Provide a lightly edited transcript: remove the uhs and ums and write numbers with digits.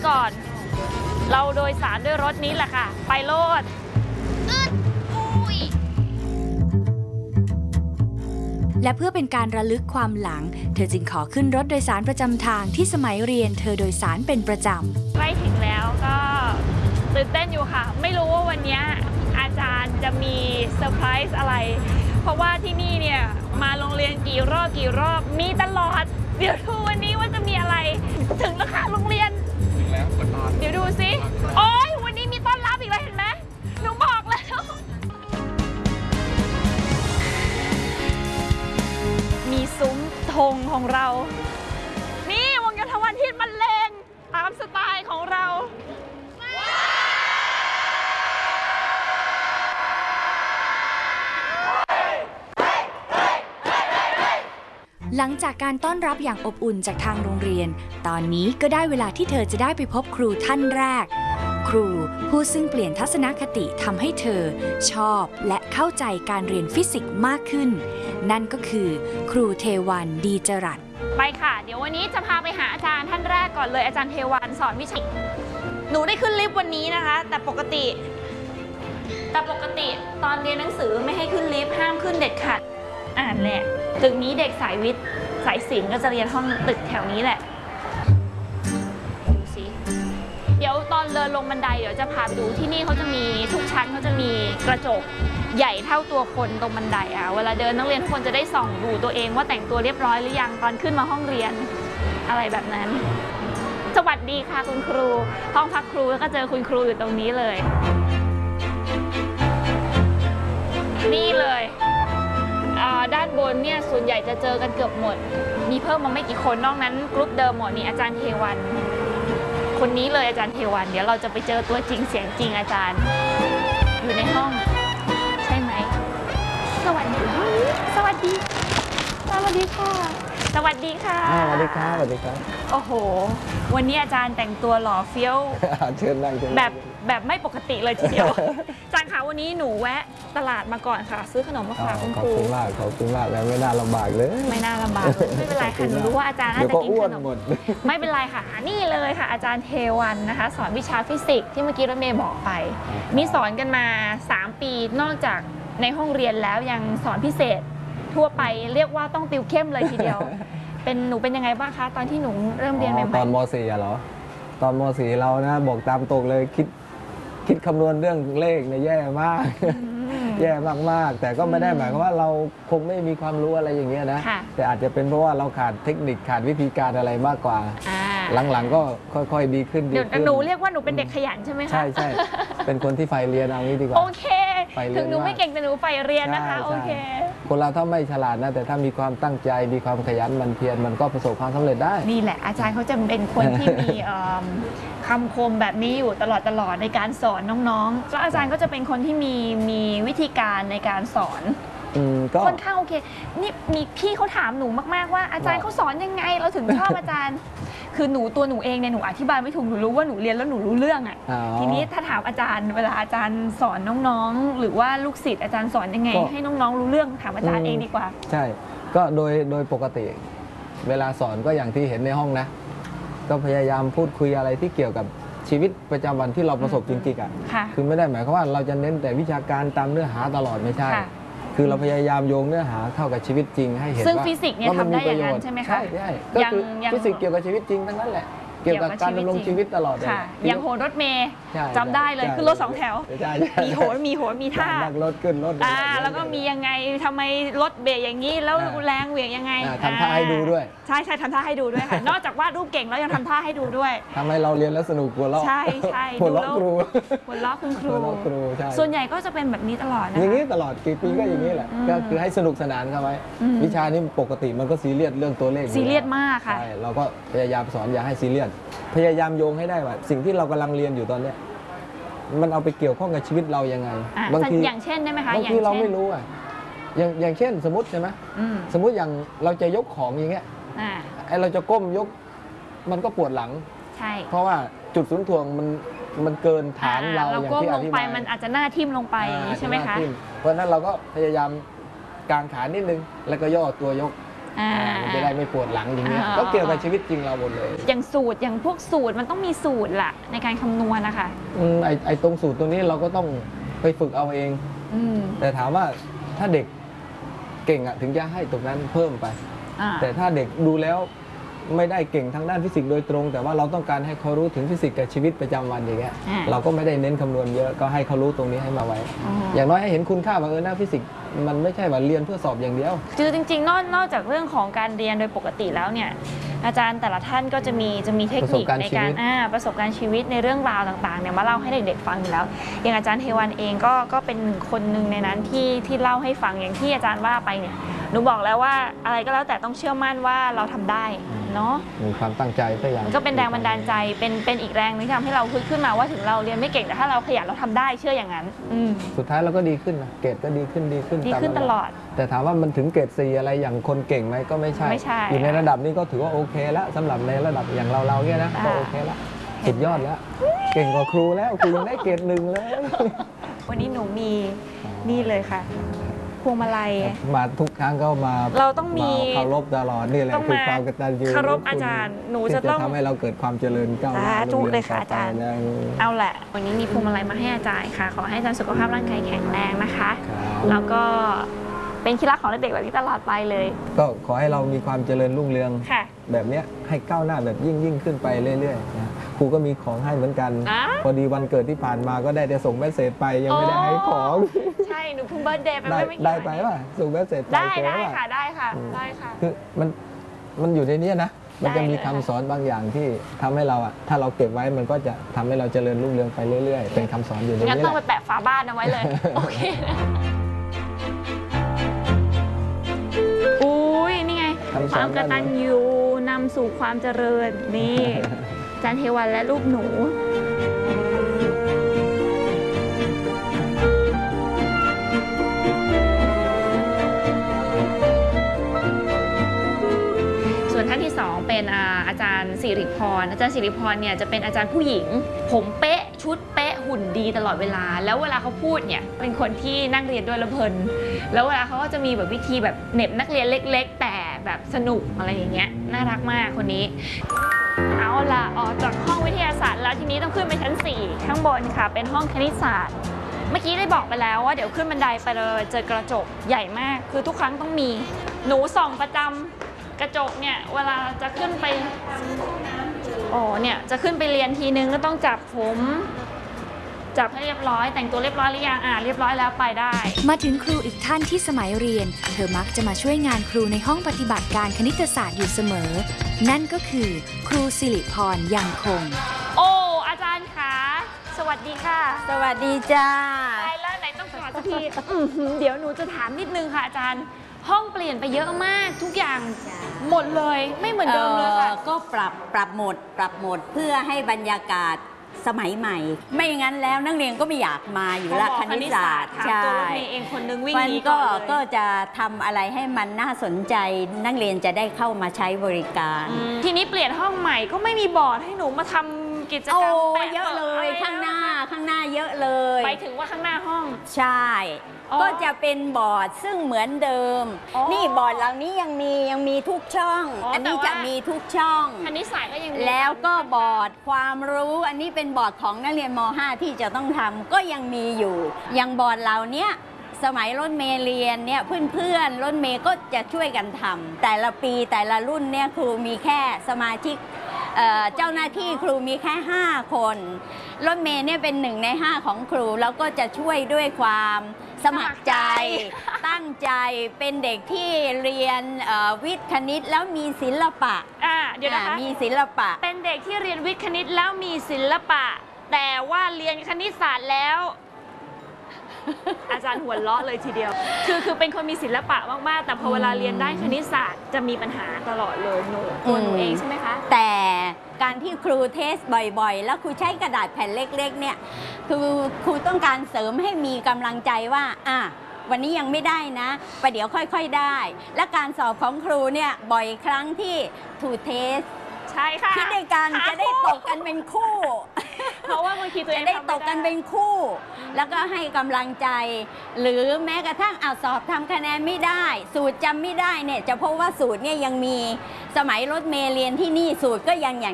ก่อน เราโดยสารด้วยรถนี้แหละค่ะไปโลดและเพื่อเป็นการระลึกความหลังเธอจึงขอขึ้นรถโดยสารประจำทางที่สมัยเรียนเธอโดยสารเป็นประจำใกล้ถึงแล้วก็ตื่นเต้นอยู่ค่ะไม่รู้ว่าวันนี้อาจารย์จะมีเซอร์ไพรส์อะไรเพราะว่าที่นี่เนี่ยมาโรงเรียนกี่รอบมีตลอดเดี๋ยวดูวันนี้ว่าจะมีอะไรถึงแล้วค่ะโรงเรียนถึงแล้วเดี๋ยวดูสิโอ๊ยวันนี้มีต้อนรับอีกแล้วเห็นไหมหนูบอกแล้วมีซุ้มธงของเรานี่วงโยธวาทิตบรรเลงตามสไตล์ของเราหลังจากการต้อนรับอย่างอบอุ่นจากทางโรงเรียนตอนนี้ก็ได้เวลาที่เธอจะได้ไปพบครูท่านแรกครูผู้ซึ่งเปลี่ยนทัศนคติทำให้เธอชอบและเข้าใจการเรียนฟิสิกส์มากขึ้นนั่นก็คือครูเทวันดีจรัสไปค่ะเดี๋ยววันนี้จะพาไปหาอาจารย์ท่านแรกก่อนเลยอาจารย์เทวันสอนวิชาหนูได้ขึ้นลิฟต์วันนี้นะคะแต่ปกติตอนเรียนหนังสือไม่ให้ขึ้นลิฟต์ห้ามขึ้นเด็ดขาดอ่านแหละตึกนี้เด็กสายวิทย์สายศิลป์ก็จะเรียนห้องตึกแถวนี้แหละดูสิเดี๋ยวตอนเดินลงบันไดเดี๋ยวจะพาไปดูที่นี่เขาจะมีทุกชั้นเขาจะมีกระจกใหญ่เท่าตัวคนตรงบันไดเวลาเดินนักเรียนทุกคนจะได้ส่องดูตัวเองว่าแต่งตัวเรียบร้อยหรือยังตอนขึ้นมาห้องเรียนอะไรแบบนั้นสวัสดีค่ะคุณครูห้องพักครูแล้วก็เจอคุณครูอยู่ตรงนี้เลยนี่เลยด้านบนเนี่ยส่วนใหญ่จะเจอกันเกือบหมดมีเพิ่มมาไม่กี่คนนอกนั้นกรุ๊ปเดิมหมดนี่อาจารย์เทวันคนนี้เลยอาจารย์เทวันเดี๋ยวเราจะไปเจอตัวจริงเสียงจริงอาจารย์อยู่ในห้องใช่ไหมสวัสดีค่ะสวัสดีค่ะสวัสดีค่ะสวัสดีครับโอ้โหวันนี้อาจารย์แต่งตัวหล่อเฟี้ยวเชิญนั่งแบบไม่ปกติเลยทีเดียวอาจารย์คะวันนี้หนูแวะตลาดมาก่อนค่ะซื้อขนมมาฝากคุณครูขอบคุณมากแล้วไม่น่าลำบากเลยไม่น่าลำบากเลยไม่เป็นไรค่ะหนูรู้ว่าอาจารย์น่าจะกินขนมไม่เป็นไรค่ะนี่เลยค่ะอาจารย์เทวันนะคะสอนวิชาฟิสิกส์ที่เมื่อกี้รถเมย์บอกไปมีสอนกันมา3 ปีนอกจากในห้องเรียนแล้วยังสอนพิเศษทั่วไปเรียกว่าต้องติวเข้มเลยทีเดียวหนูเป็นยังไงบ้างคะตอนที่หนูเริ่มเรียนใหม่ๆตอนม .4 เหรอตอนม .4 เรานะบอกตามตรงเลยคิดคำนวณเรื่องเลขเนี่ยแย่มากแย่มากแต่ก็ไม่ได้หมายความว่าเราคงไม่มีความรู้อะไรอย่างเงี้ยนะแต่อาจจะเป็นเพราะว่าเราขาดเทคนิคขาดวิธีการอะไรมากกว่าหลังๆก็ค่อยๆดีขึ้นเดี๋ยวหนูเรียกว่าหนูเป็นเด็กขยันใช่ไหมคะใช่เป็นคนที่ใฝ่เรียนเอางี้ดีกว่าโอเคถึงหนูไม่เก่งแต่หนูใฝ่เรียนนะคะโอเคคนเราถ้าไม่ฉลาดนะแต่ถ้ามีความตั้งใจมีความขยันหมั่นเพียรมันก็ประสบความสำเร็จได้นี่แหละอาจารย์เขาจะเป็นคนที่มีคำคมแบบนี้อยู่ตลอดในการสอนน้องๆแล้วอาจารย์ก็จะเป็นคนที่มีวิธีการในการสอนค่อนข้างโอเคนี่มีพี่เขาถามหนูมากๆว่าอาจารย์เขาสอนยังไงเราถึงชอบอาจารย์คือตัวหนูเองเนี่ยหนูอธิบายไม่ถูกหนูรู้ว่าหนูเรียนแล้วหนูรู้เรื่องทีนี้ถ้าถามอาจารย์เวลาอาจารย์สอนน้องๆหรือว่าลูกศิษย์อาจารย์สอนยังไงให้น้องๆรู้เรื่องถามอาจารย์เองดีกว่าใช่ก็โดยปกติเวลาสอนก็อย่างที่เห็นในห้องนะก็พยายามพูดคุยอะไรที่เกี่ยวกับชีวิตประจำวันที่เราประสบจริงๆคือไม่ได้หมายความว่าเราจะเน้นแต่วิชาการตามเนื้อหาตลอดไม่ใช่คือเราพยายามโยงเนื้อหาเข้ากับชีวิตจริงให้เห็นว่าซึ่งฟิสิกส์เนี่ยทำได้อย่างนั้นใช่ไหมคะใช่ก็คือฟิสิกส์เกี่ยวกับชีวิตจริงทั้งนั้นแหละเกี่ยวกับการดำรงชีวิตตลอดเลยอย่างโหนรถเมย์จำได้เลยคือรถ2 แถวมีโหนมีท่านั่งรถขึ้นรถแล้วก็มียังไงทำไมรถเบรกอย่างนี้แล้วแรงเหวี่ยงยังไงทำท่าให้ดูด้วยใช่ทำท่าให้ดูด้วยค่ะนอกจากวาดรูปเก่งแล้วยังทำท่าให้ดูด้วยทำให้เราเรียนแล้วสนุกหัวเราะใช่หัวเราะครูหัวเราะคุณครูส่วนใหญ่ก็จะเป็นแบบนี้ตลอดนะอย่างนี้ตลอดกี่ปีก็อย่างนี้แหละก็คือให้สนุกสนานเข้าไว้วิชานี้ปกติมันก็ซีเรียสเรื่องตัวเลขซีเรียสมากค่ะใช่เราก็พยายามสอนอย่าให้ซีเรียสพยายามโยงให้ได้ว่าสิ่งที่เรากำลังเรียนอยู่ตอนนี้มันเอาไปเกี่ยวข้องกับชีวิตเรายังไงบางทีอย่างเช่นได้ไหมคะบางทีเราไม่รู้อย่างเช่นสมมติใช่ไหมสมมติอย่างเราจะยกของอย่างเงี้ยไอเราจะก้มยกมันก็ปวดหลังใช่เพราะว่าจุดศูนย์ถ่วงมันเกินฐานเราอย่างที่อธิบายมันอาจจะหน้าทิ่มลงไปใช่ไหมคะเพราะนั้นเราก็พยายามกางขานิดนึงแล้วก็ย่อตัวยกมันจะได้ไม่ปวดหลังอย่างเงี้ยอ่าก็เกี่ยวกับชีวิตจริงเราหมดเลยอย่างสูตรอย่างพวกสูตรมันต้องมีสูตรล่ะในการคำนวณนะคะไอ้ตรงสูตรตัวนี้เราก็ต้องไปฝึกเอาเองอืมแต่ถามว่าถ้าเด็กเก่งถึงจะให้ตรงนั้นเพิ่มไปอ่าแต่ถ้าเด็กดูแล้วไม่ได้เก่งทางด้านฟิสิกส์โดยตรง แต่ว่าเราต้องการให้เขารู้ถึงฟิสิกส์กับชีวิตประจำวันอย่างเงี้ยเราก็ไม่ได้เน้นคำนวณเยอะก็ให้เขารู้ตรงนี้ให้มาไว้ อย่างน้อยให้เห็นคุณค่าว่าหน้าฟิสิกส์มันไม่ใช่ว่าเรียนเพื่อสอบอย่างเดียวคือจริงๆนอกจากเรื่องของการเรียนโดยปกติแล้วเนี่ยอาจารย์แต่ละท่านก็จะมีเทคนิคในการประสบการณ์ชีวิตในเรื่องราวต่างๆเนี่ยมาเล่าให้เด็กๆฟังอยู่แล้วอย่างอาจารย์เทวันเองก็เป็นคนหนึ่งในนั้นที่เล่าให้ฟังอย่างที่อาจารย์ว่าไปเนี่ยหนูบอกแล้วว่าอะไรก็แล้วแต่ต้องเชื่อมั่นว่าเราทำได้เนาะมีความตั้งใจสักอย่างมันก็เป็นแรงบันดาลใจเป็นอีกแรงนึงที่ทำให้เราฮึดขึ้นมาว่าถึงเราเรียนไม่เก่งแต่ถ้าเราขยันเราทำได้เชื่ออย่างนั้นสุดท้ายเราก็ดีขึ้นนะเกรดก็ดีขึ้นดีขึ้นตลอดแต่ถามว่ามันถึงเกรด 4อะไรอย่างคนเก่งไหมก็ไม่ใช่ อยู่ในระดับนี้ก็ถือว่าโอเคแล้วสำหรับในระดับอย่างเราเนี่ยนะก็โอเคแล้วสุดยอดแล้วเก่งกว่าครูแล้วครูยังได้เกรด 1เลยวันนี้หนูมีนี่เลยค่ะพวงมาลัยมาทุกครั้งก็มาเราต้องมีเคารพตลอดนี่แหละคือความกตัญญูเคารพอาจารย์หนูจะต้องทำให้เราเกิดความเจริญก้าวหน้าสาธุเลยค่ะอาจารย์ เอาแหละวันนี้มีพวงมาลัยมาให้อาจารย์ค่ะขอให้อาจารย์สุขภาพร่างกายแข็งแรงนะคะแล้วก็เป็นที่รักของเด็กๆแบบนี้ตลอดไปเลยก็ขอให้เรามีความเจริญรุ่งเรืองค่ะแบบเนี้ยให้ก้าวหน้าแบบยิ่งขึ้นไปเรื่อยๆนะครูก็มีของให้เหมือนกัน พอดีวันเกิดที่ผ่านมาก็ได้แต่ส่งเมสเสจไปยังไม่ได้ให้ของใช่หนูเพิ่งเบิร์ธเดย์ไปได้ไปป่ะส่งเมสเสจไปได้ค่ะได้ค่ะคือมันอยู่ในนี้นะมันจะมีคำสอนบางอย่างที่ทำให้เราถ้าเราเก็บไว้มันก็จะทำให้เราเจริญรุ่งเรืองไปเรื่อยๆเป็นคำสอนอยู่ในนี้แหละงั้นต้องไปแปะฝาบ้านเอาไว้เลยโอเคอุ้ยนี่ไงความกตัญญูนำสู่ความเจริญนี่อาจารย์เทวันและรูปหนูส่วนท่านที่ 2เป็นอาจารย์สิริพรอาจารย์สิริพรเนี่ยจะเป็นอาจารย์ผู้หญิงผมเป๊ะชุดเป๊ะหุ่นดีตลอดเวลาแล้วเวลาเขาพูดเนี่ยเป็นคนที่นั่งเรียนด้วยแล้วเพลินแล้วเวลาเขาก็จะมีแบบวิธีแบบเหน็บนักเรียนเล็กๆแต่แบบสนุกอะไรอย่างเงี้ยน่ารักมากคนนี้เอาล่ะออกจากห้องวิทยาศาสตร์แล้วทีนี้ต้องขึ้นไปชั้น4ข้างบนค่ะเป็นห้องคณิตศาสตร์เมื่อกี้ได้บอกไปแล้วว่าเดี๋ยวขึ้นบันไดไปเลยเจอกระจกใหญ่มากคือทุกครั้งต้องมีหนูส่องประจำกระจกเนี่ยเวลาจะขึ้นไปเนี่ยจะขึ้นไปเรียนทีนึงก็ต้องจับผมจับให้เรียบร้อยแต่งตัวเรียบร้อยหรือยังเรียบร้อยแล้วไปได้มาถึงครูอีกท่านที่สมัยเรียนเธอมักจะมาช่วยงานครูในห้องปฏิบัติการคณิตศาสตร์อยู่เสมอนั่นก็คือครูสิริพรยังคงโอ้อาจารย์คะสวัสดีค่ะสวัสดีจ้าไปแล้วไหนต้องกอดสักทีเดี๋ยวหนูจะถามนิดนึงค่ะอาจารย์ห้องเปลี่ยนไปเยอะมากทุกอย่างหมดเลยไม่เหมือนเดิมเลยค่ะก็ปรับหมดเพื่อให้บรรยากาศสมัยใหม่ไม่งั้นแล้วนักเรียนก็ไม่อยากมาอยู่ละคณิตศาสตร์ใช่ตัวรถเมย์เองคนนึงวิ่งหนีก็จะทำอะไรให้มันน่าสนใจนักเรียนจะได้เข้ามาใช้บริการทีนี้เปลี่ยนห้องใหม่ก็ไม่มีบอร์ดให้หนูมาทำกิจกรรมเยอะเลยข้างหน้าเยอะเลยไปถึงว่าข้างหน้าห้องใช่ก็จะเป็นบอร์ดซึ่งเหมือนเดิมนี่บอร์ดเหล่านี้ยังมีทุกช่องอันนี้จะมีทุกช่องคณิตศาสตร์ก็ยังมีแล้วก็บอร์ดความรู้อันนี้เป็นบอร์ดของนักเรียนม.5 ที่จะต้องทำก็ยังมีอยู่อย่างบอร์ดเหล่านี้สมัยรถเมย์เรียนเนี่ยเพื่อนรถเมย์ก็จะช่วยกันทำแต่ละปีแต่ละรุ่นเนี่ยครูมีแค่สมาชิกเจ้าหน้าที่ครูมีแค่5 คนรถเมย์เนี่ยเป็น1 ใน 5ของครูแล้วก็จะช่วยด้วยความสมัครใจตั้งใจเป็นเด็กที่เรียนวิทย์คณิตแล้วมีศิลปะเดี๋ยวนะคะมีศิลปะเป็นเด็กที่เรียนวิทย์คณิตแล้วมีศิลปะแต่ว่าเรียนคณิตศาสตร์แล้วอาจารย์หัวเราะเลยทีเดียวคือเป็นคนมีศิลปะมากๆแต่พอเวลาเรียนได้คณิตศาสตร์จะมีปัญหาตลอดเลยตัวหนูเองใช่ไหมคะแต่การที่ครูเทสบ่อยๆแล้วครูใช้กระดาษแผ่นเล็กๆเนี่ยคือครูต้องการเสริมให้มีกำลังใจว่าวันนี้ยังไม่ได้นะประเดี๋ยวค่อยๆได้และการสอบของครูเนี่ยบ่อยครั้งที่ถูเทสใช่ค่ะคิดในการจะได้ตกกันเป็นคู่เพราะว่าบางทีตัวเอจะงได้ทำตม่กกันเป็นคู่ แล้วก็ให้กำลังใจ หรือแม้กระทั่งสอบทำคะแนนไม่ได้ สูตรจำไม่ได้เนี่ยจะพบว่าสูตรเนี่ยยังมีสมัยรถเมล์เรียนที่นี่สูตรก็ยังอย่าง